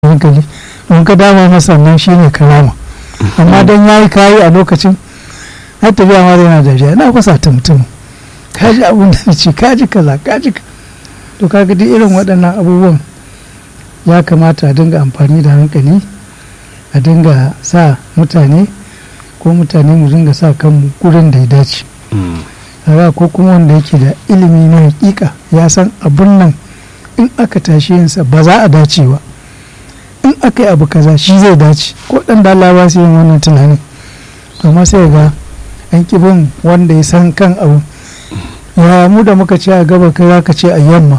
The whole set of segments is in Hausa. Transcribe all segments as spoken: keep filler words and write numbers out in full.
hankali don ka dama masa nan shine karama amma don yayi kayi a lokacin har tafiya ma zai na dariya na kusa ta mutum kaji abun da ce kaji kaza kaji to kaga duk irin waɗannan abubuwan ya kamata a dinga amfani da hankali a dinga sa mutane ko mutane mu dinga sa kanmu gurin da ya dace kaga ko kuma wanda yake da ilimi na hakika ya san abun nan in aka tashi yinsa ba za a dace ba in aka yi abu kaza shi zai dace ko dan da Allah ba su yin wannan tunanin amma sai ga an kibin wanda ya san kan abu ya mu da muka ce a gaba kai zaka ce a yamma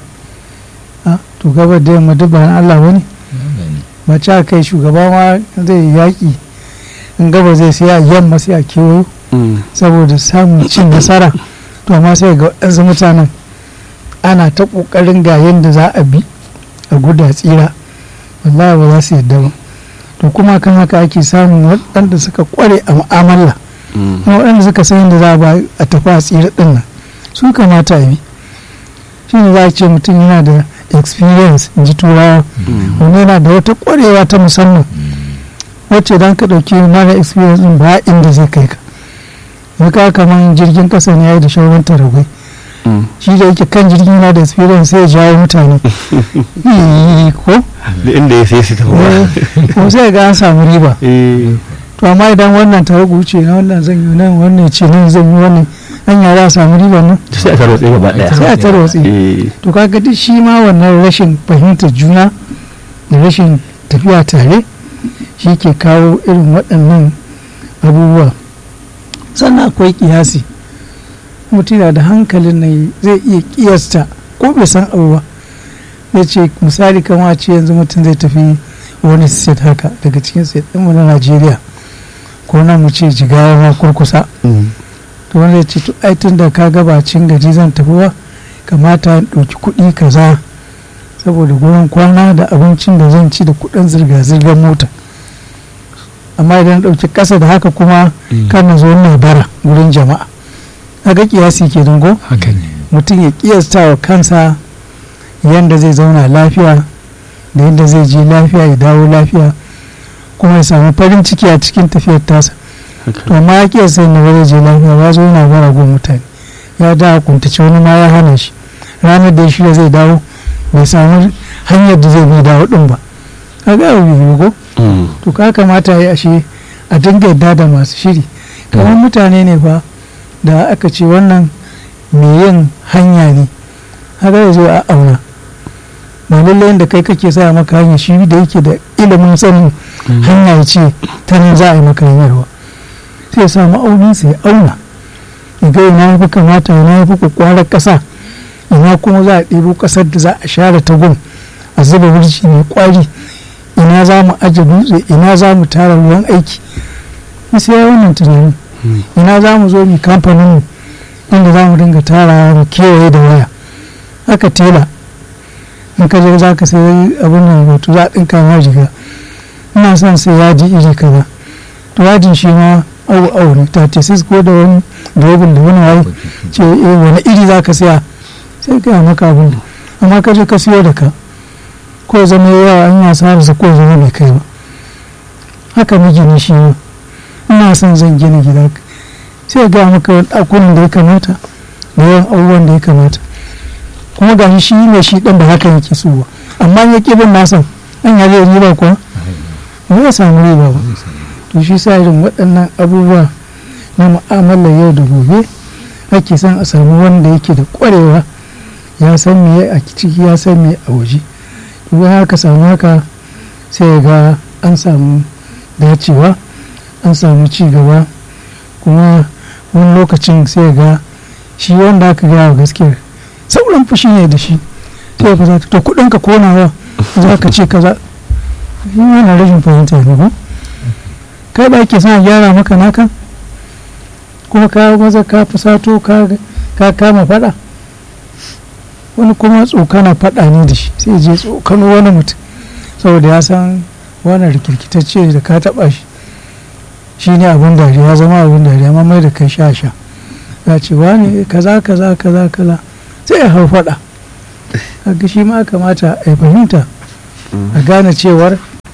to gaba da yamma duk ba Allah wani ba ce a kai shugaba ma zai yaki in gaba zai sai a yamma sai a kewayo saboda samun cin nasara to amma sai ga waɗansu mutanen ana ta ƙoƙarin ga yadda za a bi a guda tsira wallahi ba za su yadda ba to kuma kan haka ake samun waɗanda suka ƙware a mu'amala kuma waɗanda suka san yadda za a ba a tafi a tsira ɗin nan su kamata a bi shi ne za a ce mutum yana da experience in ji turawa wani yana da wata ƙwarewa ta musamman wacce don ka ɗauki mara experience ɗin ba inda zai kai ka zaka kamar jirgin ƙasa ne ya yi da shawarar taragwai shi da yake kan jirgin na da experience sai ya jawo mutane ko da inda ya sai su tafi ko sai ga an samu riba to amma idan wannan ta wuce na wannan zan yi nan wannan ce nan zan yi wannan an yara a samu riba nan sai a tarwatse gaba daya sai a tarwatse to kaga duk shi ma wannan rashin fahimtar juna da rashin tafiya tare shi ke kawo irin waɗannan abubuwa sannan akwai kiyasi mutum yana da hankalin nan zai iya kiyasta ko bai san abu ba zai ce misali kama ce yanzu mutum zai tafi wani state haka daga cikin state ɗinmu na Najeriya ko na mu ce jigawa ma kurkusa to wanda ya ce to ai tun da ka gabacin gari zan tafi ba kamata in ɗauki kuɗi kaza saboda gurin kwana da abincin da zan ci da kuɗin zirga-zirgar mota amma idan ɗauki ƙasa da haka kuma kan na zo na bara gurin jama'a haka kiyasi ke dango mutum ya kiyasta wa kansa yadda zai zauna lafiya da yadda zai je lafiya ya dawo lafiya kuma ya samu farin ciki a cikin tafiyar tasa to amma ya kiyasta yadda ba zai je lafiya ba zo yana bara gun mutane ya da kuntace wani ma ya hana shi ranar da ya shirya zai dawo bai samu hanyar da zai bi dawo din ba kaga abu biyu ko to ka kamata ya ashe a dinga yadda da masu shiri kamar mutane ne fa da aka ce wannan mai yin hanya ne haka ya zo a auna ba lallai da kai kake sa maka hanya shi da yake da ilimin sanin hanya ya ce ta nan za a yi maka hanyarwa sai ya samu auninsa ya auna ya ga ina ya fi kamata ina ya fi kwakwarar ƙasa ina kuma za a ɗebo ƙasar da za a share ta gun a zuba wurci mai kwari ina za mu aje dutse ina za mu tara ruwan aiki sai ya wannan tunani ina za mu zo mu kamfanin mu inda za mu dinga tara mu kewaye da waya haka tela in ka je za ka sai abin nan wato za a ɗinka ma riga ina son sai yaji iri kaza to yajin shi ma au au ne ta tesis ko da wani dobin da wani waye ce eh wani iri za ka saya sai ka yi maka abin amma ka je ka siyo da ka ko zama yawa an yi sa ko zama bai kai ba haka miji shi ma ina son zan gina gida sai ga maka wani ɗakunan da ya kamata da yawan abubuwan da ya kamata kuma ga shi ne shi ɗan da haka yake so ba amma ya ƙi bin nasan an ya zai riba kuwa ba ya samu riba ba to shi sa irin waɗannan abubuwa na mu'amalar yau da gobe ake son a samu wanda yake da ƙwarewa ya san me a ciki ya san me a waje to ya haka samu haka sai ga an samu dacewa an samu ci gaba kuma wani lokacin sai ga shi wanda aka gaya wa gaskiyar sauran fushi ne da shi sai ka zata to kudin ka konawa za ka ce kaza shi yana rashin fahimta ne ba kai ba ke sa gyara maka naka kuma ka maza ka fusato ka kama fada wani kuma tsokana fada ne da shi sai je tsokano wani mutum saboda ya san wani rikirkitacce da ka taba shi shi ne abin dariya ya zama abin dariya amma mai da kai sha sha ya ce wani kaza kaza kaza kaza sai ya hau faɗa kaga shi ma kamata a fahimta a gane cewar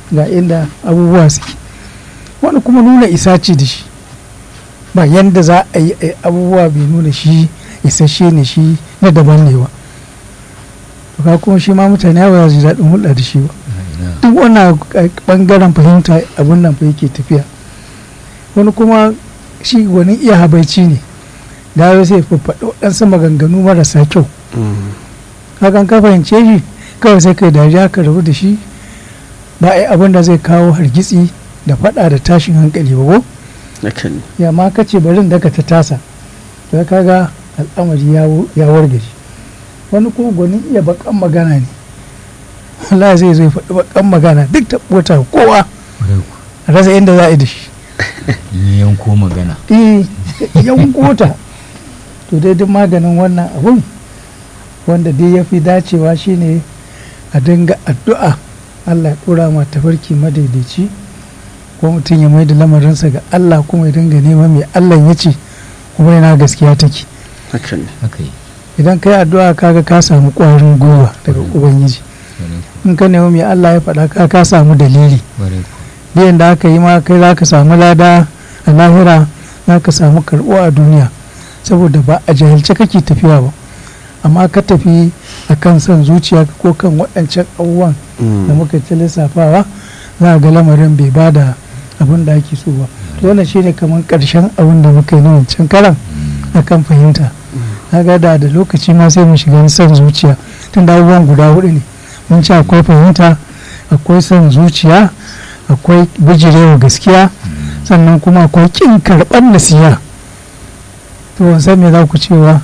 ga inda abubuwa suke. Wani kuma nuna isa ce da shi, ba yanda za a yi abubuwa bai nuna shi isasshe ne, shi na daban ne ba. To ka kuma shi ma mutane ba za su daɗin hulɗa da shi ba. Duk wannan ɓangaren fahimta abin nan fa yake tafiya. Wani kuma shi wani iya habaici ne, da ya sai faɗo waɗansu maganganu marasa kyau. Hakan ka fahimce shi kawai sai kai dariya ka rabu da shi, ba a yi abin da zai kawo hargitsi da faɗa da tashin hankali ba ko? Ya ma ka ce barin daga ta tasa, to kaga al'amari ya wargaje. Wani kuma gwanin iya bakan magana ne, Allah zai zai faɗi bakan magana duk ta ɓota kowa, a rasa inda za a yi da shi. Yanko magana. Eh, yanko ta. To dai duk maganin wannan abun wanda dai ya fi dacewa shine a dinga addu'a Allah ya ɗora ma tafarki madaidaici, ko mutum ya mai da lamarinsa ga Allah kuma ya dinga neman mai Allah ya ce kuma yana gaskiya take. Idan ka yi addu'a kaga ka samu ƙwarin gwiwa daga Ubangiji. In ka nemi mai Allah ya faɗa ka ka samu dalili. Biyan da aka yi ma kai za ka samu lada a lahira, za ka samu karɓo a duniya, saboda ba a jahilce kake tafiya ba, amma ka tafi a kan son zuciya ko kan waɗancan abubuwan da muka ci lissafawa, za ga lamarin bai ba da abin da ake so ba. To wannan shine kamar ƙarshen abin da muka yi na wancan karan akan fahimta. Na ga da da lokaci ma sai mu shiga son zuciya, tun da abubuwan guda hudu ne mun ci. Akwai fahimta, akwai son zuciya, akwai bijirewa gaskiya, sannan kuma akwai kin karɓar nasiha. To wansan me za ku cewa?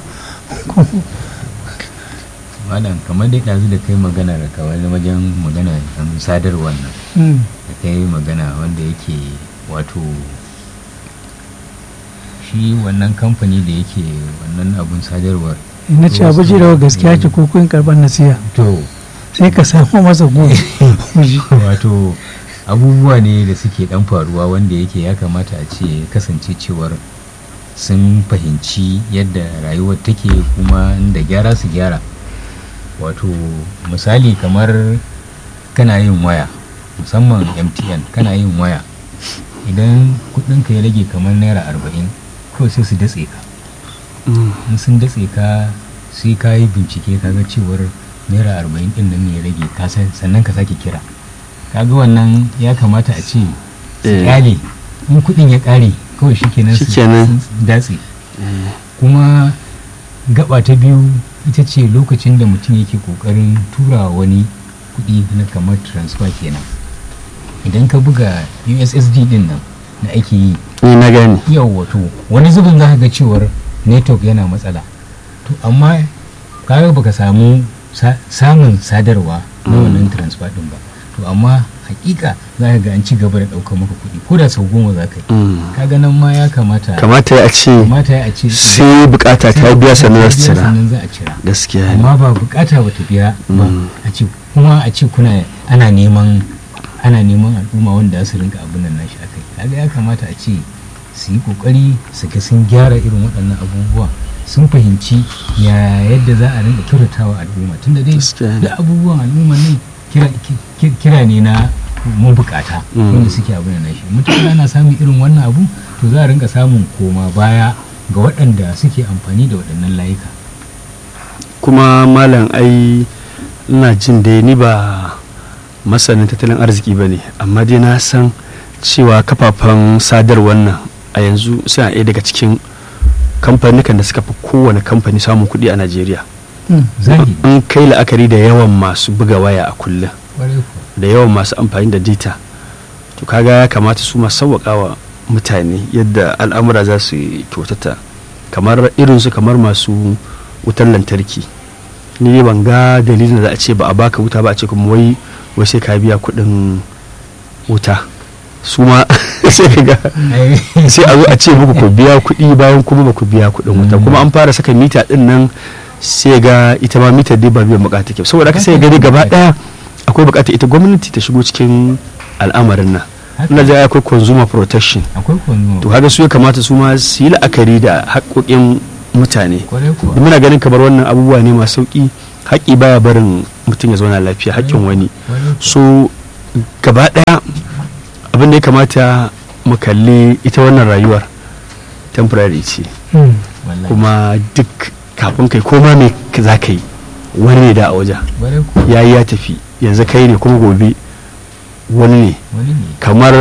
Malam, kamar dai ɗazu da kai magana da kawai wajen magana kan sadarwar nan da kai magana wanda yake wato shi wannan kamfani da yake wannan abun sadarwar, na ce abu jirewa gaskiya ce ko kun karɓar nasiha, to sai ka samu masa gobe. Wato abubuwa ne da suke dan faruwa wanda yake ya kamata a ce kasance cewar sun fahimci yadda rayuwar take, kuma da gyara su gyara. Wato misali kamar kana yin waya, musamman M T N, kana yin waya, idan kudinka ya rage kamar naira arba'in kawai sai su datse ka. In sun datse ka sai ka yi bincike kaga cewar naira arba'in din nan ne ya rage, sannan ka sake kira. Kaga wannan ya kamata a ce kyale, in kudin ya kare kawai shikenan su datse. Kuma gaba ta biyu ita ce lokacin da mutum yake kokarin tura wani kudi na kamar transfer kenan, idan ka buga U S S D din nan na ake yi, na gani yau wato wani zubin za ka ga cewar network yana matsala, to amma kaga baka samu samun sadarwa na wannan transfer din ba, to amma hakika za ka ga an ci gaba da ɗaukar maka kuɗi ko da sau goma za ka yi. Kaga nan ma ya kamata kamata ya ce kamata ya ce sai bukata ta biya sannan za a cira. Gaskiya, amma ba bukata ba ta biya ba a ce kuma a ce kuna ana neman ana neman al'umma wanda su rinka abin nan nashi akai. Kaga ya kamata a ce su yi kokari su ga sun gyara irin waɗannan abubuwa, sun fahimci ya yadda za a rinka kyautatawa al'umma, tunda dai da abubuwan al'umma ne kira, kira ne na mun bukata wanda suke abin da nashi. Mutane na samun irin wannan abu, to za a rinka samun koma baya ga waɗanda suke amfani da waɗannan layuka. Kuma malam, ai ina jin dai ni ba masanin tattalin arziki ba ne, amma dai na san cewa kafafen sadarwar nan a yanzu suna ɗaya daga cikin kamfanikan da suka fi kowane kamfani samun kuɗi a Najeriya. In kai la'akari da yawan masu buga waya a kullum da yawan masu amfani da data, to kaga ya kamata su masu sauwaƙawa mutane yadda al'amura za su kyautata, kamar irinsu kamar masu wutar lantarki. Ni ne ban ga dalilin da za a ce ba a baka wuta ba a ce kuma wai wai sai ka biya kuɗin wuta. Su ma sai ka ga sai a zo a ce muku ku biya kuɗi bayan kuma ba ku biya kuɗin wuta, kuma an fara saka mita ɗin nan sai ga ita ma mitar dai ba biyan bukata ke, saboda haka sai ga dai gaba daya akwai bukata ita gwamnati ta shigo cikin al'amarin nan. Ina da akwai consumer protection, to haka su ya kamata su ma su yi la'akari da haƙoƙin mutane. Muna ganin kamar wannan abubuwa ne masu sauki, haƙƙi baya barin mutum ya zauna lafiya, haƙƙin wani. So gaba daya abin da ya kamata mu kalli ita wannan rayuwar temporary ce wallahi kuma duk kafin kai koma me za ka yi wani ne da a wajen bare ku yayi ya tafi yanzu kai ne kuma gobe wani ne wani ne kamar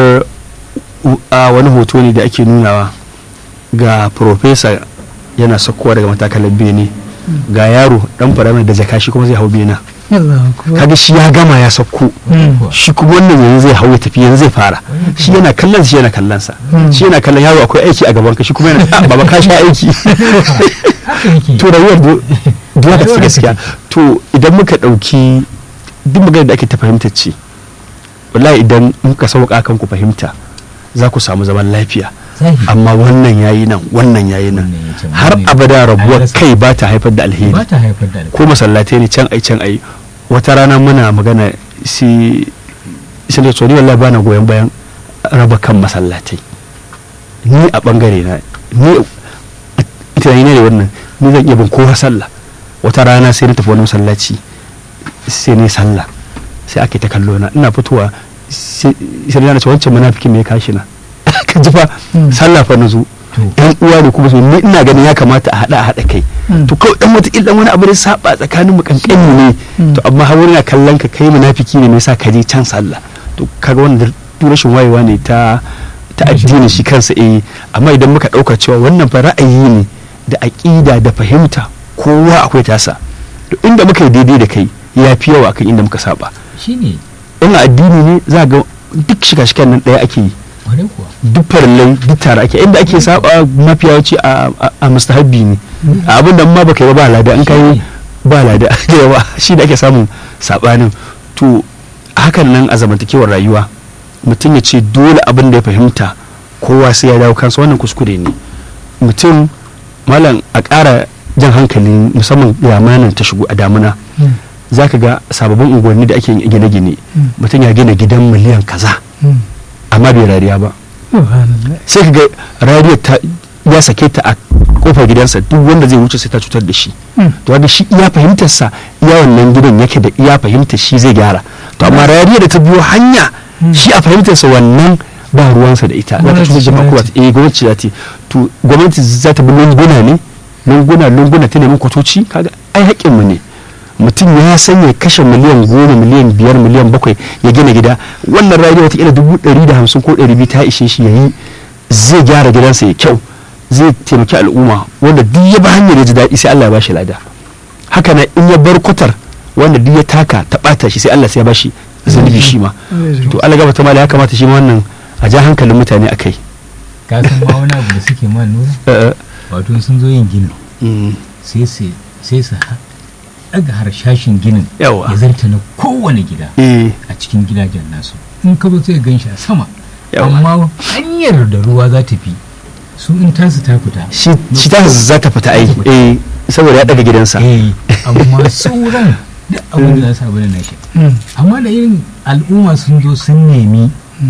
u- a wani hoto ne da ake nunawa ga profesa yana sakkowa daga matakalar bene ga yaro dan firamare da jaka shi kuma zai hau bena Allahu akbar. kaga shi ya gama ya sakko Bare kuwa. shi kuma wannan yanzu zai hau ya tafi yanzu zai fara shi yana kallon shi yana kallon sa shi yana kallon yaro akwai aiki a gaban ka shi kuma yana "Ah, baba ka sha aiki haka yake to rayuwar du- duwa ta gaskiya to idan muka dauki duk magana da ake ta fahimtar ce wallahi idan muka sauka kan ku fahimta za ku samu zaman lafiya zahiri amma wannan yayi nan wannan yayi nan Wannan ya ce, har wannan ya- abada rabuwar Ai, rasa- kai ba ta haifar da alheri ba ta haifar da alkhairi. ko masallatai ne can ai can ai wata rana muna magana si sai da tsori wallahi bana goyon bayan raba kan masallatai ni a bangare na ni a tunani ne da wannan ni zan iya bin kowa sallah wata rana sai na tafi wani masallaci sai ne sallah sai ake ta kallo na ina fitowa sai sai na ce wancan munafikin me ya kashi na ka ji fa sallah fa na zo To, yan uwa ne kuma su ni ina ganin ya kamata a hada a hada kai Mm. to kawai dan wata illan wani abu ne saba tsakanin mu kankani ne Mm. to amma har wani na kallon ka kai munafiki ne me yasa ka je can sallah to kaga wannan duk rashin wayewa ne ta ta addini shi kansa eh amma idan muka dauka cewa wannan fa ra'ayi ne da aqida da fahimta kowa akwai tasa to inda muka yi daidai da kai ya fi yawa akan inda muka saba shine in addini ne za ga duk shiga-shigan nan daya ake yi bare kuwa. duk farillai duk tare ake inda ake saba mafiya wuce a a- a mustahabbi ne a abin da ma baka yi ba ba lada an kai ba lada da yawa shi da ake samun sabanin to hakan nan a zamantakewar rayuwa mutum ya ce dole abin da ya fahimta kowa sai ya dawo kansa wannan kuskure ne mutum malam a ƙara jan hankali musamman yamanin ta shigo a damuna Mm. za ka ga sababbin unguwanni da ake yin gine-gine Mm. mutum ya gina gidan miliyan kaza Mm. amma bai rariya ba Subhanallah. sai ka ga rariyar ta ya sake ta a kofar gidansa duk wanda zai wuce sai ta cutar da shi Mm. to wanda shi iya fahimtarsa iya wannan gidan yake da iya fahimtar shi zai gyara to amma rariyar da ta biyo hanya Mm. shi a fahimtarsa wannan ba ruwansa da ita za ta Gwamnati cutar jama'a ce kowa za eh gwamnati ce za ta yi. to gwamnati za ta bi lunguna ne lunguna lunguna ta neman kwatoci kaga ai haƙƙinmu ne mutum ya san ya kashe miliyan goma miliyan biyar miliyan bakwai ya gina gida wannan rayuwa wata dubu ɗari da hamsin ko ɗari biyu ta ishe shi ya yi zai gyara gidansa ya kyau zai taimaki al'umma wanda duk ya ba hanyar ya ji daɗi sai Allah ya bashi lada haka na in ya bar kwatar wanda duk ya taka ta ɓata shi sai Allah sai ya bashi zunubi shi ma to Allah gaba ta mala ya kamata shi ma wannan a ja hankalin mutane a kai ka san ma wani abu da suke ma nura wato sun zo yin ginin sai su sai su ha- daga harshashin ginin Yawa. ya zarta na kowane gida eh a cikin gidajen nasu in ka zo sai gan shi a sama Yawa. amma hanyar da ruwa za ta fi su in tasu ta fita shi shi ta za ta fita ai eh saboda ya daga gidansa eh amma sauran duk abin da za su abin da nashi Mm. amma da irin al'umma sun zo sun nemi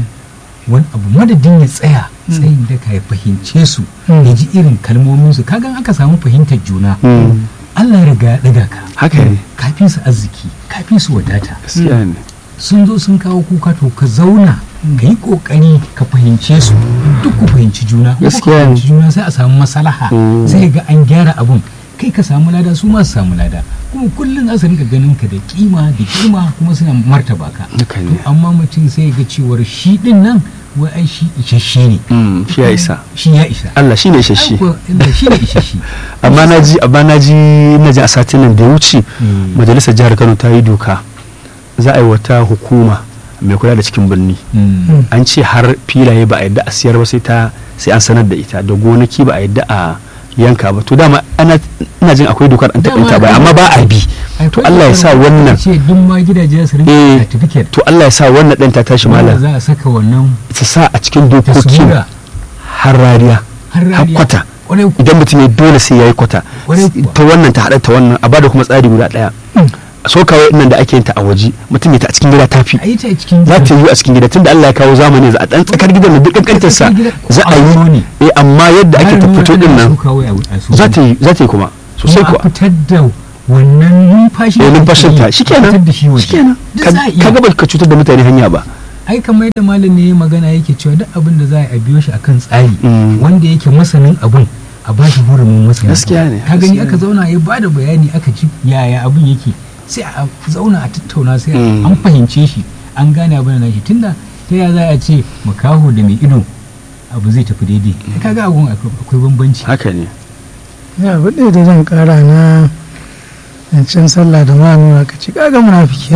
wani abu madadin ya tsaya tsayin da ka ya fahimce su Mm. ya ji irin kalmominsu kagan aka samu fahimtar juna Mm. Allah ya riga ya daga ka haka ne kafin su arziki kafin su wadata gaskiya ne sun zo sun kawo kuka to ka zauna ka yi kokari ka fahimce su duk ku fahimci juna in kuka Gaskiya ne. fahimci juna sai a samu maslaha Mm. sai ga an gyara abun kai ka samu lada su ma su samu lada kuma kullum za su rinka ganin ka da kima da kima kuma suna martaba ka haka to ne amma mutum sai ga cewar shi din nan wai ai shi isasshe ne Mm, shi ya isa shi ya isa Allah shi ne isasshe Ai kuwa, Allah shi ne isasshe amma na ji amma na ji na ji a satin nan da ya wuce Mm. majalisar jihar Kano ta yi doka za a yi wata hukuma mai kula da cikin birni Mm. an ce har filaye ba a yadda a siyar ba sai ta sai an sanar da ita da gonaki ba a yadda a yanka ba to dama ana ina jin akwai dokar an taɓa ta ba amma ba a bi to Allah ya sa wannan ce duk ma gidaje su rinka eh certificate to Allah ya sa wannan ɗan ta tashi wanda malam za a saka wannan ta sa a cikin dokokin taswira har rariya har har rariya. kwata Kwarai ku- idan mutum ya dole sai ya yi kwata Kwarai kuwa. ta wannan ta haɗa ta wannan a bada kuma tsari guda ɗaya so kawai nan da ake yin ta a waje mutum ya ta a cikin gida tafi a yi ta a cikin za ta yi a cikin gida tunda Allah ya kawo zamani za a dan tsakar gidan da duk kankantarsa za a yi eh amma yadda ake ta fito din nan za ta yi za ta yi kuma sosai kuwa kuma a fitar da wannan numfashi eh numfashinta shikenan da shi waje shikenan Duk za a iya. ka ga ba ka cutar da mutane hanya ba ai kamar yadda malam ne ya magana yake cewa duk abin da za a biyo shi akan tsari Mm. wanda yake masanin abin a ba shi hurumin masanin Gaskiya abin. ne, ka gani gaskiya aka zauna ya bada bayani aka ci yaya abin yake sai a zauna a tattauna sai Mm. an fahimce shi an gane abin da nashi tunda ta ya za a ce makaho da mai ido abu zai tafi daidai kaga abun akwai bambanci haka ne ya abu ɗaya da zan ƙara na zancen sallah da ma'amura ka ci kaga munafiki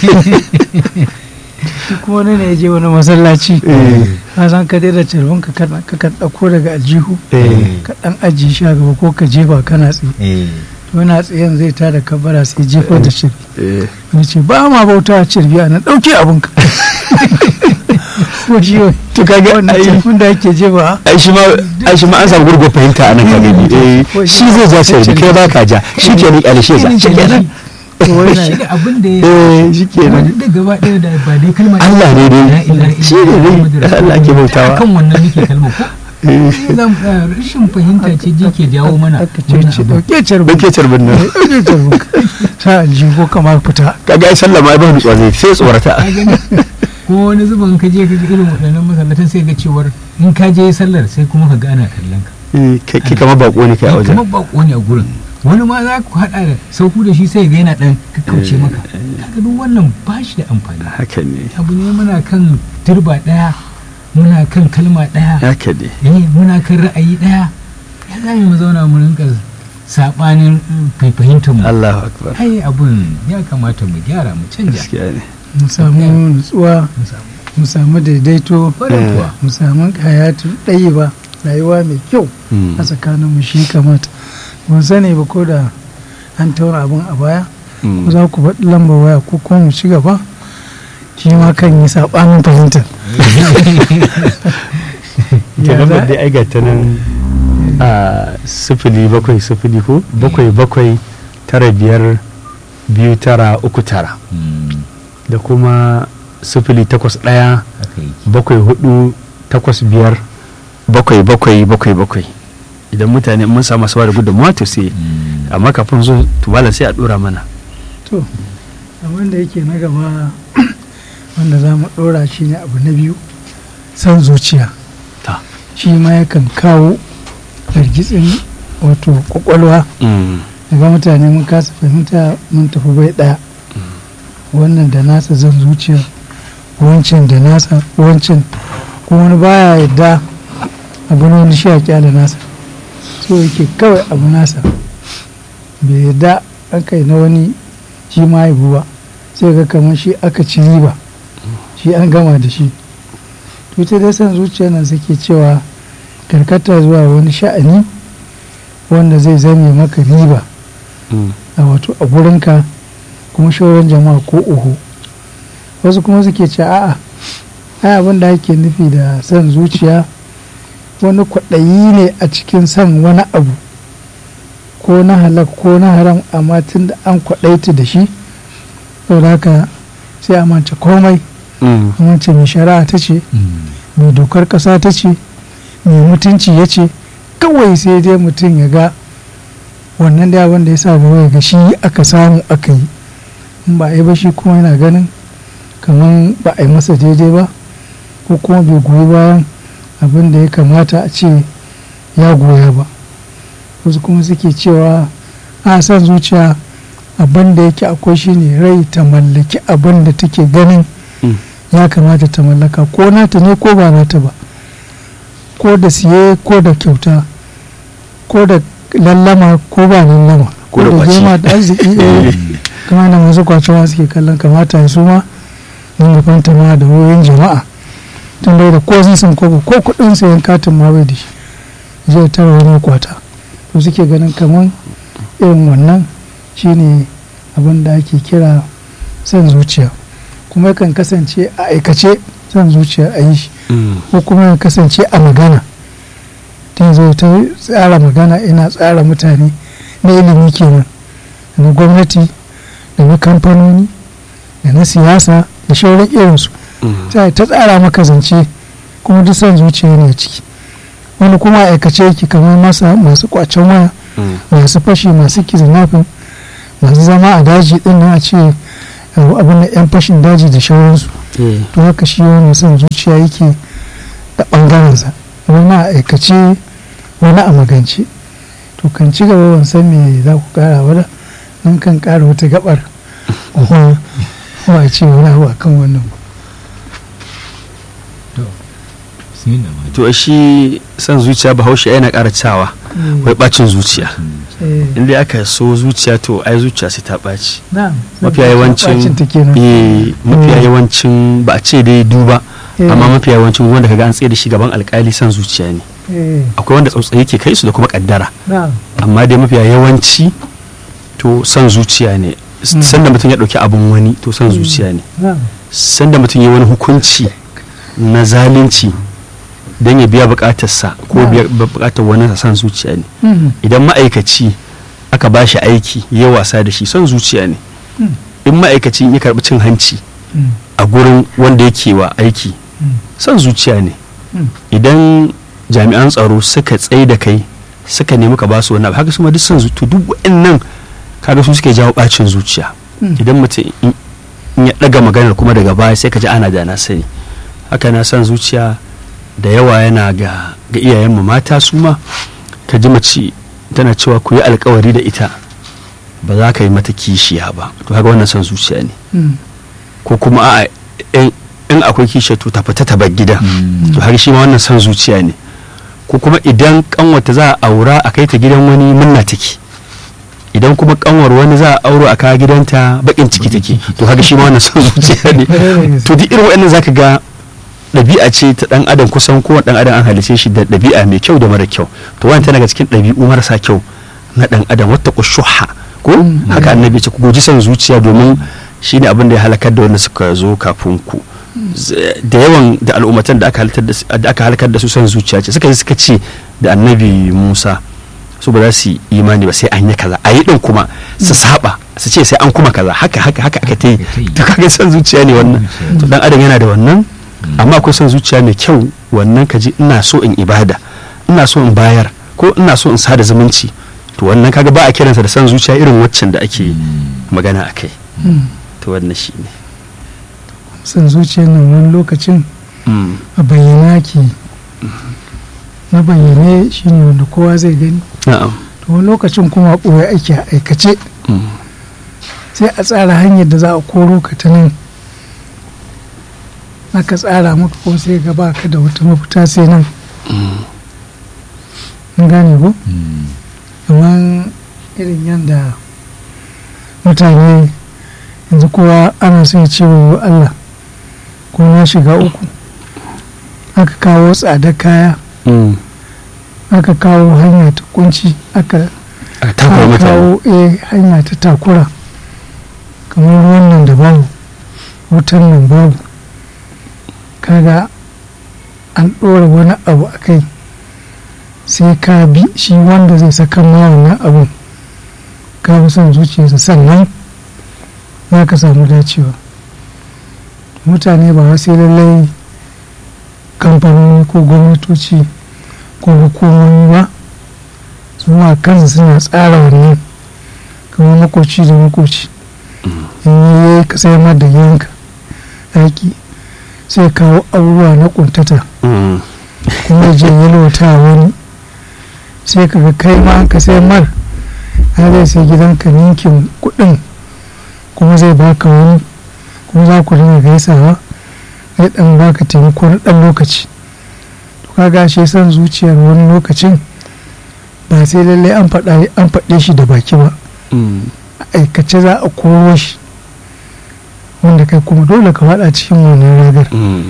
kuma wani ne ya je wani masallaci ka san ka daida carbin ka kan ka kan ɗauko daga aljihu eh ka ɗan ajiye shi a gaba ko ka jefa kana tsaye eh to yana tsayen zai tada kabara sai jefa da shirbi eh wani ce ba ma bauta a cirbi a nan ɗauke abinka ko shi wai to kaga wannan ai cirbin da ake jefa ai shi ma ai shi ma an samu gurgur fahimta a nan ka gani eh shi zai ja sai kai ba ka ja shi ke ni ƙarshe ja shi kenan to wai shi na da abin da ya eh shi kenan wani da gaba ɗaya da ba dai kalmar Allah ne dai. La ilaha Shi ne dai. illallah Allah ke bautawa. kan wannan nake kalmar ko eh sai zan eh, rashin fahimta ce je ke jawo mana aka ce wannan ce abu. ɗauke cirbin ke tarbin nan ɗauke cirbin ka sa aljihu kamar fita kaga ai sallah ma ai ba nutsuwa zai sai tsorata Ka gani? ko wani zuban ka je ka ga irin waɗannan masallatan sai ga cewar in ka je sallar sai kuma ka ga ana kallon ka eh kai kai kamar bako ne kai a wajen kamar bako ne a gurin wani ma za ku haɗa da sauku da shi sai ga yana ɗan kakkauce maka kaga duk wannan ba shi da amfani haka ne abu ne muna kan turba ɗaya muna kan kalma ɗaya haka ne eh muna kan ra'ayi ɗaya ya za mu zauna mu rinka saɓanin mm, fahimtar mu Allahu akbar ai abun ya kamata mu gyara mu canja gaskiya ne mu samu nutsuwa mu samu mu samu daidaito kwarai Eh. kuwa mu samu hayatu ɗaya ba rayuwa mai kyau Mm. a tsakanin mu shi kamata ban sani ba ko da an taura abin a baya Mm. ko za ku faɗi lambar waya ko kuma mu ci gaba shi ma kan yi saɓanin fahimtar ta Ya lambar za- dai ai ga ta nan a sifili bakwai sifili ko bakwai bakwai tara biyar biyu tara uku tara Mm, da kuma sifili takwas ɗaya haka yake bakwai hudu takwas biyar bakwai bakwai bakwai bakwai idan mutane mun samu masu da gudunmawa to sai Mm, amma kafin zo tubala sai a dora mana to abin da yake na gaba wanda za mu ɗora shi ne abu na biyu san zuciya ta shi ma yakan kawo hargitsin wato kwakwalwa daga mutane mun kasa fahimta mun tafi bai ɗaya wannan da nasa zan zuciya wancan da nasa wancan kuma wani baya yadda abu na wani shi a kyala nasa so yake kawai abu nasa bai yadda aka yi na wani shi ma haibu ba sai ga kamar shi aka ci riba shi an gama da shi to ta dai san zuciya nan suke cewa karkata zuwa wani sha'ani wanda zai zame maka riba a wato a gurinka kuma shauran jama'a ko uhu wasu kuma suke ce a'a ai abin da ake nufi da san zuciya wani kwaɗayi ne a cikin san wani abu ko na halak ko na haram amma tun da an kwaɗaita da shi saboda haka sai a mance komai mance mai shari'a ta ce mai dokar ƙasa ta ce mai mutunci ya ce kawai sai dai mutum ya ga wannan da wanda ya sa gaba ya ga shi aka samu aka yi in ba a yi ba shi kuma yana ganin kamar ba a yi masa daidai ba ko kuma bai goyi bayan abin da ya kamata a ce ya goya ba wasu kuma suke cewa a san zuciya abin da yake akwai shi ne rai ta mallaki abin da take ganin ya kamata ta mallaka ko nata ne ko ba nata ba ko da siye ko da kyauta ko da lallama ko ba lallama Ko da kwace. jema da arziki eh kama da masu kwacewa suke kallon kamata ya suma dinga fanta ma da wayoyin jama'a tun bai da ko sun ko ko kudin sayan katin ma bai da shi zai tara wani kwata to suke ganin kaman irin wannan shine abin da ake kira son zuciya kuma yakan kasance a aikace son zuciya a yi shi ko kuma ya kasance a magana ta zo ta tsara magana ina tsara mutane na ilimi kenan da na gwamnati da na kamfanoni da na siyasa da shauran irinsu sai ta tsara maka zance kuma duk son zuciya ne a ciki wani kuma a aikace yake kamar masa masu kwacen waya masu fashi masu kidnapping masu zama a daji din nan a ce abin da yan fashin daji da shauransu to haka shi wani son zuciya yake da ɓangarensa, wani a aikace wani a magance. To kan ci gaba ban san me za ku kara wadda nan kan kara wata gabar kuma ba ce wani abu akan wannan ba. To shi son zuciya bahaushe yana ƙara cewa wai bacin zuciya, inda aka so zuciya to ai zuciya sai ta ɓaci. Mafiya yawancin mafiya yawancin ba a ce dai duba amma mafiya yawancin wanda kaga an tsaye da shi gaban alkali son zuciya ne. Akwai wanda tsautsayi ke kai su da kuma kaddara, amma dai mafiya yawanci to son zuciya ne. Sanda mutum ya ɗauki abin wani to son zuciya ne. Sanda mutum ya wani hukunci na zalunci don ya biya bukatarsa ko biya bukatar wani son zuciya ne. Idan ma'aikaci aka ba shi aiki ya wasa da shi son zuciya ne. In ma'aikaci ya karbi cin hanci a gurin wanda yake wa aiki son zuciya ne. Idan jami'an tsaro suka tsaye da kai suka nemi ka ba su wani abu haka su ma duk son zuciya, duk wa'annan kaga su suke jawo bacin zuciya. Idan mutum in ya daga maganar kuma daga baya sai ka ji ana da na sani. Haka na son zuciya da yawa yana ga ga iyayenmu mata su ma, ka ji mace tana cewa ku yi alkawari da ita ba za ka yi mata kishiya ba, to haka wannan son zuciya ne. Ko kuma a in akwai kishiya to ta fita ta bar gida, to haka shi ma wannan son zuciya ne. Ko kuma idan kanwata za a aura a kai ta gidan wani munna take, idan kuma kanwar wani za a auro a kawo gidanta bakin ciki take, to haka shi ma wannan son zuciya ne. To duk irin waɗannan zaka ga ɗabi'a ce ta ɗan adam, kusan kowane ɗan adam an halice shi da ɗabi'a mai kyau da mara kyau. To wani tana daga cikin ɗabi'u marasa kyau na ɗan adam, wata kushuha ko haka annabi ce ku guji son zuciya domin shine abin da ya halakar da wanda suka zo kafin ku. Da yawan da al'ummatan da aka halakar da su son zuciya ce, suka suka ce da annabi Musa su ba za su yi imani ba sai an yi kaza, a yi ɗin kuma su saba su ce sai an kuma kaza, haka haka haka aka ta yi. To kaga son zuciya ne wannan. To ɗan adam yana da wannan, amma akwai son zuciya mai kyau wannan ka ji ina so in ibada, ina so in bayar, ko ina so in sada zumunci. To wannan kaga ba a kiransa da son zuciya irin waccan da ake magana a kai. To wannan shi ne son zuciya nan wani lokacin a bayyana ke na bayyane shi ne wanda kowa zai gani. To wani lokacin kuma ɓoye ake a aikace, sai a tsara hanyar da za a koro ka ta nan, aka tsara maka ko sai ga baka da wata mafita sai nan. An gane ko? Amma irin yadda mutane yanzu kowa ana son ce wa Allah ko na shiga uku, aka kawo tsadar kaya, aka kawo hanya ta kunci, aka kawo eh hanya ta takura, kamar ruwan nan da babu, wutan nan babu, kaga an ɗora wani abu a kai, sai ka bi shi wanda zai saka ma wannan abun, ka fi son zuciyarsa sannan za ka samu dacewa. Mutane ba sai lallai kamfanoni ko gwamnatoci ko hukumomi ba, su ma kansu suna tsara wannan, kamar makoci da makoci in yi ka sai ma da yanka aiki sai kawo abubuwa na kuntata kuma je yalwata wani, sai ka ga kai ma ka sai mar zai sai gidanka ninkin kudin kuma zai baka wani, kuma za ku rinka gaisawa, zai dan baka taimako na dan lokaci. To kaga shi san zuciyar wani lokacin ba sai lallai an faɗa an faɗe shi da baki ba, a aikace za a koro shi, wanda kai kuma dole ka faɗa cikin wannan ragar.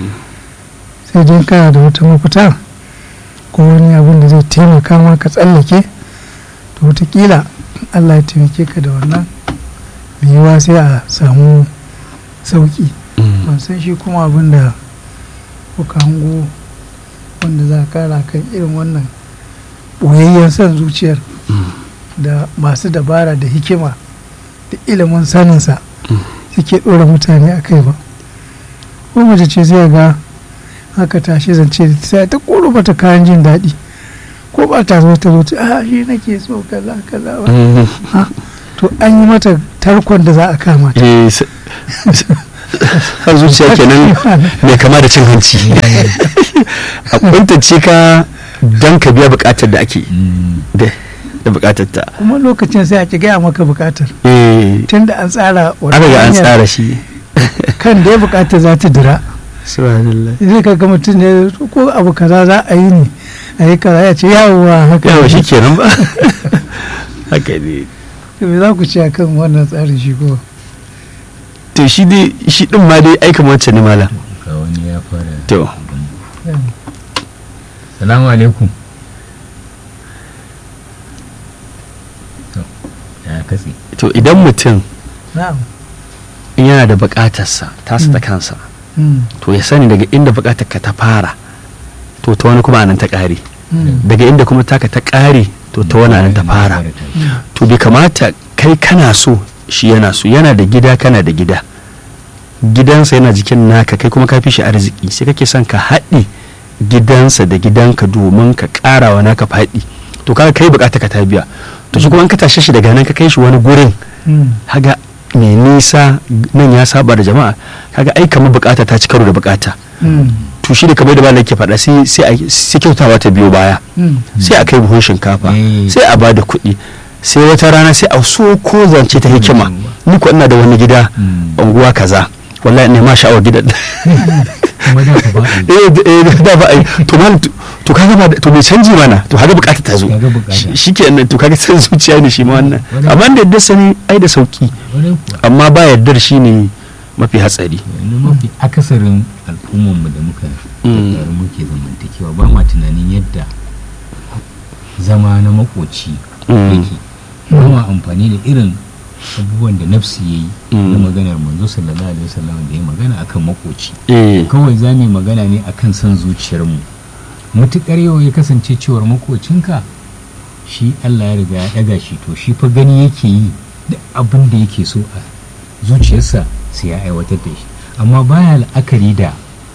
Sai dai kana da wata mafita ko wani abin da zai taimaka ma ka tsallake, to wataƙila Allah ya taimake ka da wannan, mai yiwa sai a samu sauƙi. Ban san shi kuma abin da kuka hango wanda za a kara kan irin wannan ɓoyayyen son zuciyar da masu dabara da hikima da ilimin saninsa suke ɗora mutane a kai ba. Ko mace ce sai ga haka tashi zance da sai ta koro mata kayan jin daɗi, ko ba ta zo ta zo ta a shi nake so kaza kaza ba. to an yi mata tarkon da za a kama ta. eh s- s- har zuciya kenan mai kama da cin hanci a kuntace ka dan ka biya bukatar da ake Mm. da da bukatar ta kuma lokacin sai a ki gaya maka bukatar eh tunda an tsara aka ga an hanyar tsara shi kan da ya bukatar za ta dira subhanallah zai ka ga mutum ne ko abu kaza za a yi ne a yi kaza ya ce yawwa haka yawa ne. shi kenan ba haka ne To me za ku ce akan wannan tsarin shi ko to shi dai shi din ma dai aika wancan ne mala Ga wani ya fara. to Salamu alaikum. To, ya katse. to idan mutum na'am in yana da bukatarsa tasa ta kansa Mm, to ya sani daga inda bukatar ka ta fara to ta wani kuma anan ta kare mm, daga inda kuma taka ta kare to ta wani anan ta fara to bai kamata kai kana so shi yana so yana da gida kana da gida gidansa yana jikin naka kai kuma ka fi shi arziki sai kake son ka haɗe gidansa da gidanka domin ka ƙara wa naka faɗi to kaga kai bukata ka ta biya to shi kuma in ka tashe shi daga nan ka kai shi wani gurin mm. haga mai nisa nan ya saba da jama'a kaga ai kamar bukata ta ci karo da bukata Mm, to shi da kamar da malam ke faɗa sai sai a- sai kyautawa ta biyo baya mm, sai a kai buhun shinkafa Eh. sai a bada kuɗi sai wata rana sai a so ko zance ta hikima ni ko ina da wani gida Mm. unguwa kaza wallahi ne ma sha'awar gidan Kuma da ka ba a yi. eh eh da ba ai to mal to kaga ba to bai canji mana to kaga bukata ta zo Kaga bukata. Shi- shikenan to kaga san zuciya ne shi ma wannan Wani- amma da yadda sani ai da sauki Ƙwarai kuwa. amma ba yaddar shi ne mafi hatsari Yanzu mafi akasarin al'ummarmu da muka Mm. tattaru muke zamantakewa ba ma tunanin yadda zama na makoci Mm. yake. Ba ma amfani da irin abubuwan da nafsi ya yi na Mm. maganar manzo sallallahu alaihi wasallam da ya magana akan makoci. eh Kawai za mu yi magana ne akan son zuciyarmu. Mutuƙar yau ya kasance cewar makocinka shi Allah ya riga ya ɗaga shi to shi fa gani yake yi da abin da yake so a zuciyarsa sai ya aiwatar da shi amma baya la'akari da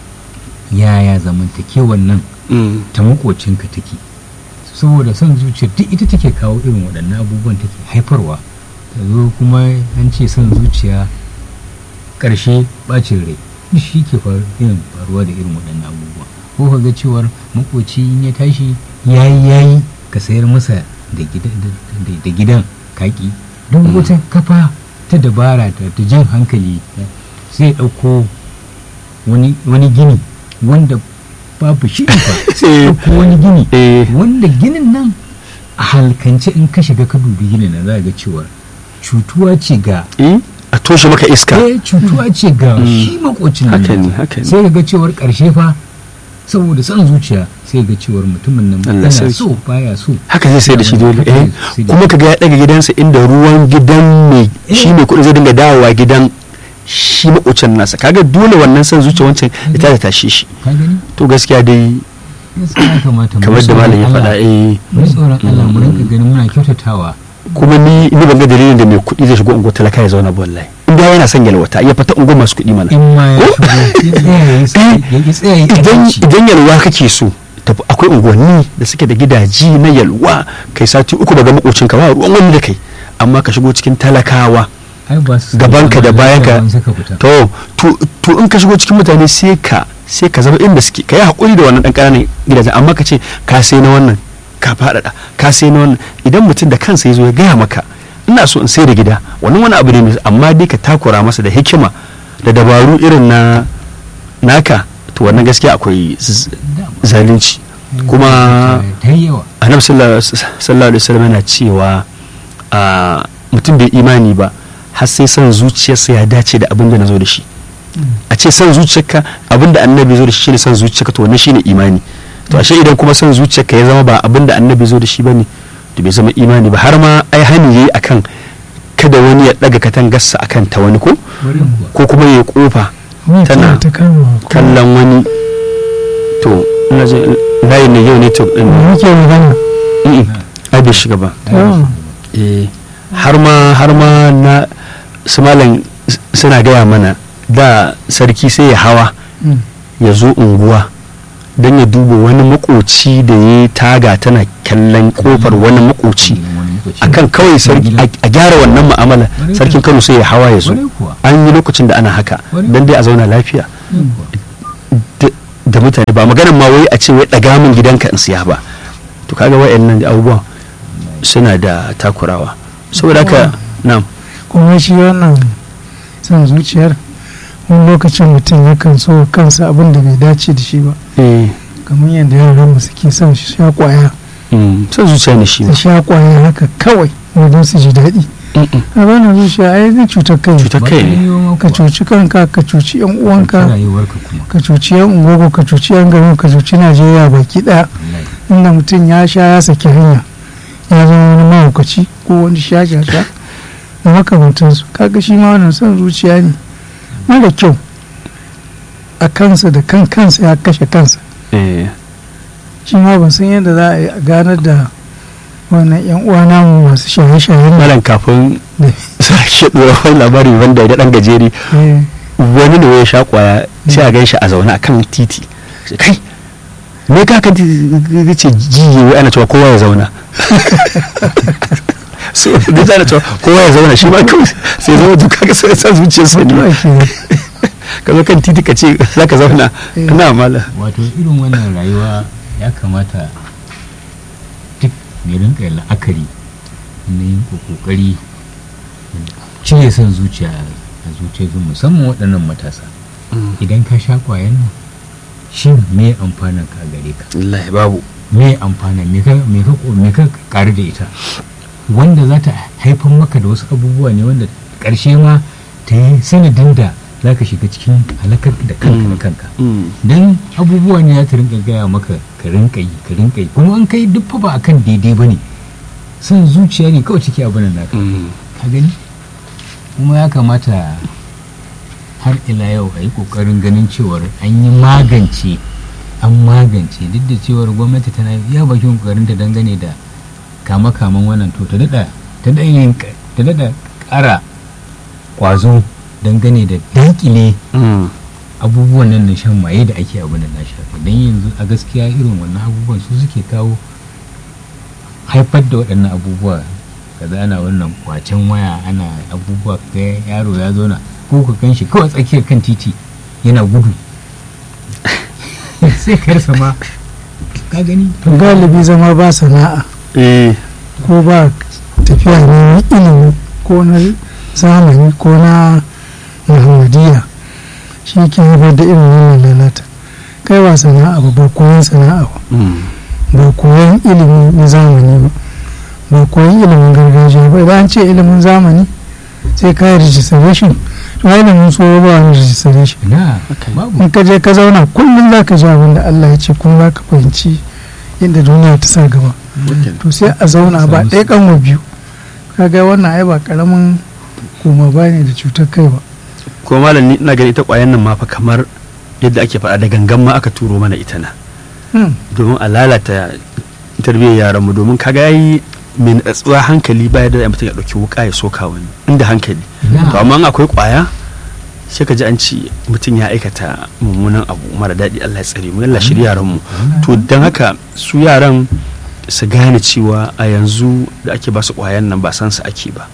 yaya zamantakewar nan mm. ta makocinka take saboda son zuciyar duk ita take kawo irin waɗannan abubuwan take haifarwa ta zo kuma an ce son zuciya ƙarshe ɓacin rai duk shi ke faru- irin faruwa da irin waɗannan abubuwa ko ka ga cewar makoci in ya tashi yayi yayi ka sayar masa da gidan da- da gidan kaki don wata kafa ta dabara ta ta jan hankali sai ya ɗauko wani wani gini wanda babu shi ba sai ya ɗauko wani gini eh wanda ginin nan a halkance in ka shiga ka dubi ginin nan za ga cewa cutuwa ce ga eh a toshe maka iska eh cutuwa ce ga Mm. shi makocin nan haka ne nasa. haka ne sai ga cewar karshe fa saboda son zuciya sai ga cewar mutumin nan Allah yana sarki. so baya so haka zai sai da shi dole Haka eh zai sai da kuma kaga ya daga gidansa inda ruwan gidan mai shi mai kuɗi zai dinga dawowa gidan shi makocin nasa kaga dole wannan son zuciya wancan ya tada tashe shi ka gani to gaskiya dai gaskiya ya kamata mu kamar da tsoron malam ya faɗa Allah- eh mu tsoron Allah mu rinka ganin muna kyautatawa kuma ni ni ban ga dalilin da mai kuɗi zai shigo unguwar talaka ya zauna ba wallahi in da yana son yalwata ya fita unguwar masu kuɗi mana in ma ya shigo ya tsaya ya yi sa- ya ki tsaya ya yi idan adalci. idan yalwa kake so tafi akwai unguwanni da suke da gidaji na yalwa kai sati uku daga makocinka ba ruwan wani da kai amma ka shigo cikin talakawa Ai ba su gabanka da bayanka. ban saka fita. to to to in ka shigo cikin mutane sai ka sai ka zama inda suke ka yi haƙuri da wannan ɗan ƙananan gidajen amma ka ce ka sai na wannan ka faɗaɗa ka sai na wannan idan mutum da kansa ya zo ya gaya maka ina so in sai da gida wannan wani abu ne mai amma dai ka takura masa da hikima da dabaru irin na naka to wannan gaskiya akwai z- zalunci kuma ta yi yawa annabi sallallahu sallallahu alaihi wasallam yana cewa a mutum bai imani ba har sai son zuciyarsa ya dace da abin da na zo da shi a ce son zuciyarka abin da annabi zo da shi shine son zuciyarka to wannan shine imani to ashe idan kuma son zuciyarka ya zama ba abin da annabi zo da shi bane to bai zama imani ba har ma ai hani yayi akan kada wani ya daga katangarsa akan ta wani ko Bari kuwa. ko kuma ya kofa Ni tana kawai ta kama ko kallon wani to ina ji layin ne yau ne to din me muke magana Mm, ai bai shiga ba to eh har ma har ma na su malam s- suna gaya mana da sarki sai ya hawa mm, ya zo unguwa don ya duba wani makoci da ya taga tana kallon kofar wani makoci akan kawai sarki a gyara wannan mu'amala sarkin Kano sai ya hawa ya zo an yi lokacin da ana haka dan dai a zauna lafiya da mutane ba maganar ma wai a ce wai daga min gidanka in siya ba to kaga wayannan abubuwan suna da takurawa saboda haka na'am kuma shi wannan son zuciyar wani lokacin mutum yakan so kansa abin da bai dace da shi ba kamar yadda yaran mu suke son shi sha kwaya son zuciya ne shi su sha kwaya haka kawai wajen su ji daɗi a bana zuciya ai zai cutar kai cutar kai ne ka cuci kanka ka cuci yan uwanka ka cuci yan ungogo ka cuci yan garin ka cuci Najeriya baki daya inda mutum ya sha ya saki hanya ya zama wani mahaukaci ko wani shashasha da makamantansu kaga shi ma wannan son zuciya ne mara kyau a kansa da kan kansa ya kashe kansa shi ma ban san yadda za a yi a ganar da wannan yan uwa namu masu shaye-shayen malam kafin sake ɗora wani labari wanda ya ɗan gajeri wani ne ya sha kwaya sai a gaishe a zaune a kan titi kai me ka kan titi ce jiye wai ana cewa kowa ya zauna so da zana cewa kowa ya zauna shi ma kawai sai zama duka ka sai sa zuciyar sa ne ka zo kan titi ka ce za ka zauna ina mala wato irin wannan rayuwa ya kamata duk mai rinka la'akari na yin kokari cire son zuciya a zuciyar musamman waɗannan matasa idan ka sha kwayan nan shi me amfanin ka gare ka wallahi babu me amfanin me ka me ka ƙari da ita wanda za ta haifar maka da wasu abubuwa ne wanda ƙarshe ma ta yi sanadin da za ka shiga cikin halakar da kanka da kanka don abubuwa ne ya ta rinka gaya maka ka rinka yi ka rinka yi kuma an kai duk fa ba akan daidai ba ne son zuciya ne kawai ciki abin naka ka gani kuma ya kamata har ila yau a yi kokarin ganin cewar an yi magance an magance duk da cewar gwamnati tana iya bakin kokarin ta dangane da kama kaman wannan to ta dada ta dada ƙara kwazo dangane da dankile abubuwan nan na shan maye da ake abin da na shafi don yanzu a gaskiya irin wannan abubuwan su suke kawo haifar da waɗannan abubuwa kaza ana wannan kwacen waya ana abubuwa ga yaro ya zauna ko ka gan shi kawai tsakiyar kan titi yana gudu sai ka rasa ma ka gani galibi zama ba sana'a ko ba tafiya ne ilimi ko na zamani ko na muhammadiyya shi ke haifar da irin wannan lalata kai ba sana'a ba ba koyon sana'a ba ba koyon ilimi na zamani ba ba koyon ilimin gargajiya ba idan an ce ilimin zamani sai ka yi registration to ilimin so ba wani registration in ka je ka zauna kullum za ka ji abin da Allah ya ce kuma za ka fahimci inda duniya ta sa gaba to sai a zauna ba ɗaya kan wa biyu kaga wannan ai ba karamin kuma ba ne da cutar kai ba ko malam ni ina gani ita kwayan nan ma fa kamar yadda ake faɗa da gangan ma aka turo mana ita na domin a lalata tarbiyyar yaran mu domin kaga yayi mai natsuwa hankali baya da mutum ya dauki wuka ya soka wani inda hankali to amma akwai kwaya sai ka ji an ci mutum ya aikata mummunan abu mara daɗi Allah ya tsare mu Allah shirya yaran mu to dan haka su yaran su gane cewa a yanzu da ake ba su kwayan nan ba san su ake ba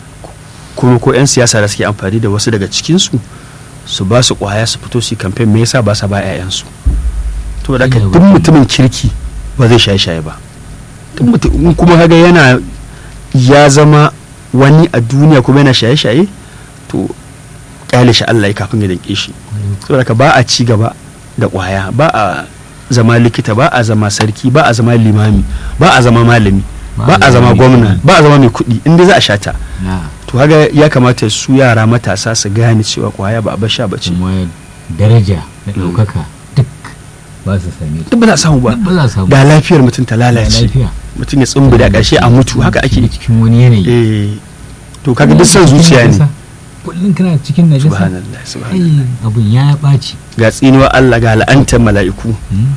kuma ko 'yan siyasa da suke amfani da wasu daga cikinsu su ba su kwaya su fito su kamfen me yasa ba sa ba 'ya'yansu to da ka duk mutumin kirki ba zai shaye-shaye ba duk mutum kuma kaga yana ya zama wani a duniya kuma yana shaye-shaye to kyale shi Allah ya kafin ya danke shi saboda ka ba a ci gaba da kwaya ba a zama likita ba a zama sarki ba a zama limami ba a zama malami ba a zama gwamna ba a zama mai kuɗi inda za a shata to haga ya kamata su yara matasa su gane cewa kwaya ba a basha ba ce daraja da ɗaukaka duk ba su same duk ba za a samu ba da lafiyar mutum ta lalace mutum ya tsumbu da ƙarshe a mutu haka ake cikin wani yanayi eh to kaga duk san zuciya ne kullum kana cikin najasa subhanallah subhanallah abun ya ɓaci ga tsinuwa Allah ga la'antar mala'iku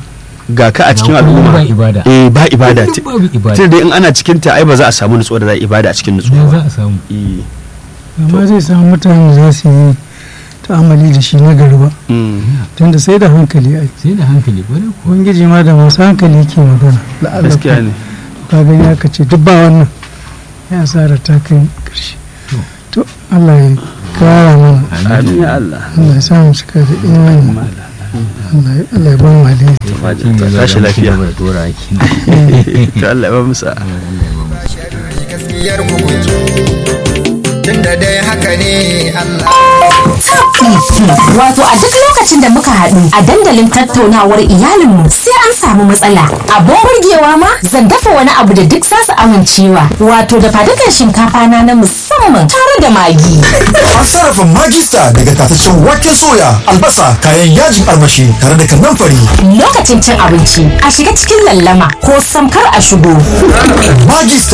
ga ka a cikin al'umma ba ibada eh ba ibada tun da in ana cikin ta ai ba za a samu nutsuwa da za a ibada a cikin nutsuwa za a samu eh amma zai samu mutane za su yi ta'amali da shi na gari ba tunda sai da hankali ai sai da hankali bare ko ubangiji ma da masu hankali ke magana la'alla gaskiya ne ka gani aka ce duk ba wannan ya asara ta kai ƙarshe. To Allah ya kara mana, amin ya Allah. Allah ya samu cika da imani, Allah ya Allah ya ba mu alheri. Tashi lafiya. da dora aiki To Allah ya ba mu sa'a. gaskiyar hukunci tunda dai haka ne Allah. Wato a duk lokacin da muka haɗu a dandalin tattaunawar iyalinmu sai an samu matsala. Abin burgewa ma zan dafa wani abu da duk zasu amincewa. Wato da fadukan shinkafa na na musamman tare da magi. An sarrafa magista daga tataccen waken soya, albasa, kayan yajin armashi tare da kanamfari. Lokacin cin abinci a shiga cikin lallama ko samkar a shigo. Magista